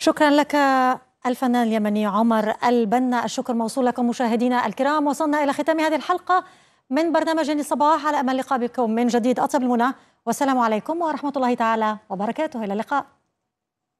شكرا لك الفنان اليمني عمر البنا. الشكر موصول لكم مشاهدينا الكرام. وصلنا إلى ختام هذه الحلقة من برنامج الصباح. على أمل لقاء بكم من جديد. أطيب المنى والسلام عليكم ورحمة الله تعالى وبركاته. إلى اللقاء.